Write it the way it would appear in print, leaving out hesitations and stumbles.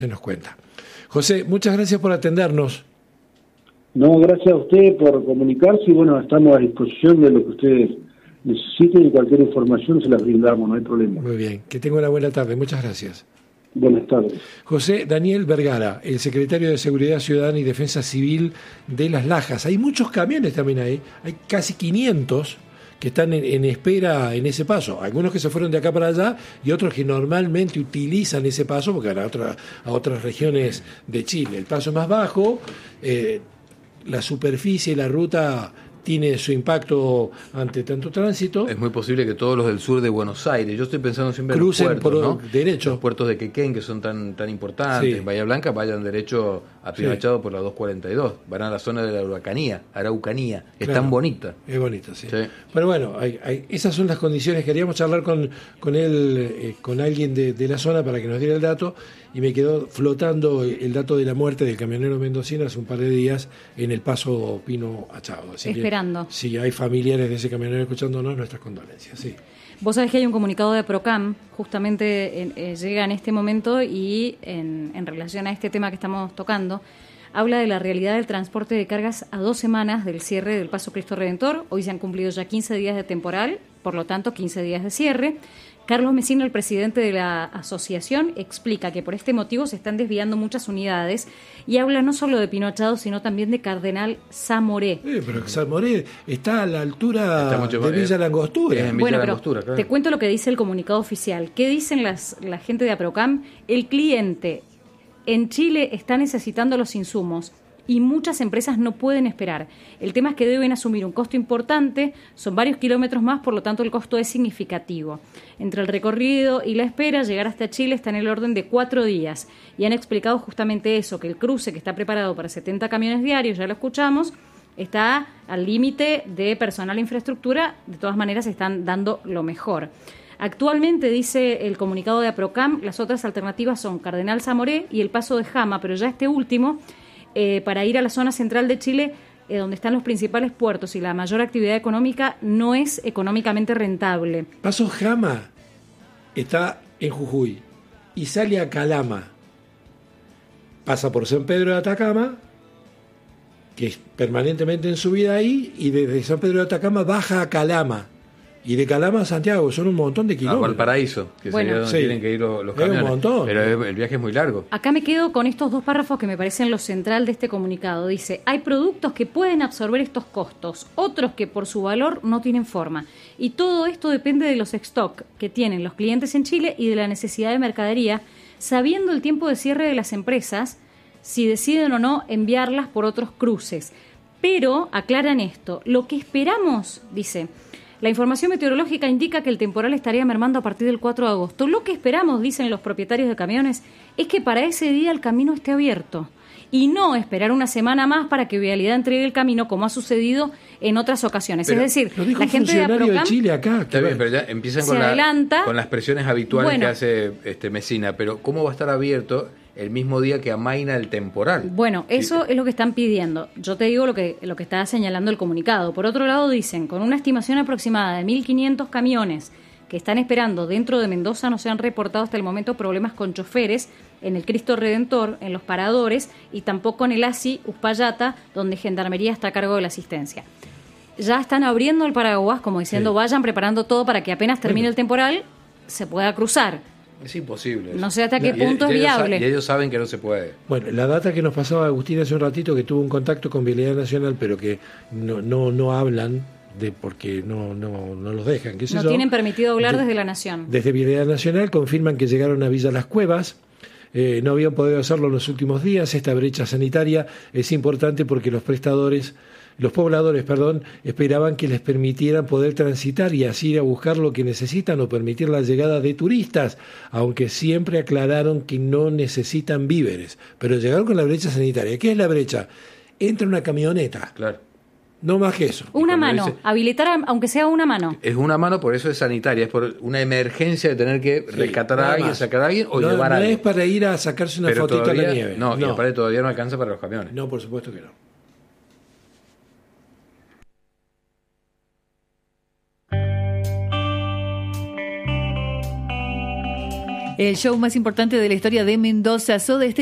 se nos cuenta. José, muchas gracias por atendernos. No, gracias a usted por comunicarse y bueno, estamos a disposición de lo que ustedes necesiten y cualquier información se las brindamos, no hay problema. Muy bien, que tenga una buena tarde, muchas gracias. Buenas tardes. José Daniel Vergara, el secretario de Seguridad Ciudadana y Defensa Civil de Las Lajas. Hay muchos camiones también ahí, hay casi 500 que están en espera en ese paso. Algunos que se fueron de acá para allá y otros que normalmente utilizan ese paso porque van a otras regiones de Chile. El paso es más bajo, la superficie y la ruta tiene su impacto ante tanto tránsito. Es muy posible que todos los del sur de Buenos Aires, yo estoy pensando siempre crucen en los puertos, por ¿no? derecho. Los puertos de Quequén, que son tan importantes, Sí. Bahía Blanca, vayan derecho a Pie Machado por la 242, van a la zona de la Araucanía, es Claro. tan bonita. Es bonita, sí. Sí. Pero bueno, esas son las condiciones. Queríamos charlar con él, con alguien de la zona para que nos diera el dato, y me quedó flotando el dato de la muerte del camionero mendocino hace un par de días en el paso Pino Achado. Así Esperando. Que, si hay familiares de ese camionero escuchándonos, nuestras condolencias. Sí. Vos sabés que hay un comunicado de Procam, justamente llega en este momento y en relación a este tema que estamos tocando, habla de la realidad del transporte de cargas a 2 semanas del cierre del Paso Cristo Redentor. Hoy se han cumplido ya 15 días de temporal, por lo tanto 15 días de cierre. Carlos Mesina, el presidente de la asociación, explica que por este motivo se están desviando muchas unidades y habla no solo de Pino Achado, sino también de Cardenal Zamoré. Pero Zamoré está a la altura Está mucho de más- Villa Langostura. en Villa Bueno, pero Langostura, claro. te cuento lo que dice el comunicado oficial. ¿Qué dicen la gente de Aprocam? El cliente en Chile está necesitando los insumos y muchas empresas no pueden esperar. El tema es que deben asumir un costo importante, son varios kilómetros más, por lo tanto el costo es significativo. Entre el recorrido y la espera, llegar hasta Chile está en el orden de 4 días. Y han explicado justamente eso, que el cruce que está preparado para 70 camiones diarios, ya lo escuchamos, está al límite de personal e infraestructura. De todas maneras están dando lo mejor. Actualmente, dice el comunicado de Aprocam, las otras alternativas son Cardenal Zamoré y el Paso de Jama, pero ya este último, para ir a la zona central de Chile, donde están los principales puertos y la mayor actividad económica, no es económicamente rentable. Paso Jama está en Jujuy y sale a Calama. Pasa por San Pedro de Atacama, que es permanentemente en subida ahí, y desde San Pedro de Atacama baja a Calama. Y de Calama a Santiago son un montón de A kilómetros. Valparaíso, que Bueno. sería donde Sí. tienen que ir los Es un camiones. montón. Pero el viaje es muy largo. Acá me quedo con estos 2 párrafos que me parecen lo central de este comunicado. Dice, hay productos que pueden absorber estos costos, otros que por su valor no tienen forma. Y todo esto depende de los stock que tienen los clientes en Chile y de la necesidad de mercadería, sabiendo el tiempo de cierre de las empresas, si deciden o no enviarlas por otros cruces. Pero, aclaran esto, lo que esperamos, dice, la información meteorológica indica que el temporal estaría mermando a partir del 4 de agosto. Lo que esperamos, dicen los propietarios de camiones, es que para ese día el camino esté abierto y no esperar una semana más para que Vialidad entregue el camino, como ha sucedido en otras ocasiones. Pero es decir, Lo dijo la un gente de funcionario de Aprocam Chile acá. Está bien, pero ya empiezan Se adelanta. con las presiones habituales Bueno. que hace Mesina. Pero ¿cómo va a estar abierto el mismo día que amaina el temporal? Bueno, eso es lo que están pidiendo. Yo te digo lo que está señalando el comunicado. Por otro lado, dicen, con una estimación aproximada de 1.500 camiones que están esperando dentro de Mendoza, no se han reportado hasta el momento problemas con choferes en el Cristo Redentor, en los paradores, y tampoco en el ASI Uspallata, donde Gendarmería está a cargo de la asistencia. Ya están abriendo el paraguas, como diciendo, Sí. vayan preparando todo para que apenas termine el temporal, se pueda cruzar. Es imposible. No sé hasta qué Y- punto es y ellos viable. y ellos saben que no se puede. Bueno, la data que nos pasaba Agustín hace un ratito, que tuvo un contacto con Vialidad Nacional, pero que no hablan de porque no los dejan. ¿Qué sé No yo? tienen permitido hablar desde la Nación. Desde Vialidad Nacional confirman que llegaron a Villa Las Cuevas. No habían podido hacerlo en los últimos días. Esta brecha sanitaria es importante porque los pobladores, esperaban que les permitieran poder transitar y así ir a buscar lo que necesitan o permitir la llegada de turistas, aunque siempre aclararon que no necesitan víveres. Pero llegaron con la brecha sanitaria. ¿Qué es la brecha? Entra una camioneta, Claro. no más que eso. Una cuando mano, dice- habilitar aunque sea una mano. Es una mano, por eso es sanitaria. Es por una emergencia de tener que rescatar a nada alguien, más. sacar a alguien o no, llevar a no alguien. es para ir a sacarse una Pero fotito en la todavía, nieve. no, y aparte todavía no alcanza para los camiones. No, por supuesto que no. El show más importante de la historia de Mendoza, Soda Stereo.